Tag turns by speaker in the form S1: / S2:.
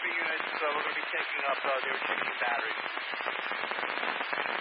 S1: units, we're going to be taking up, they were changing batteries.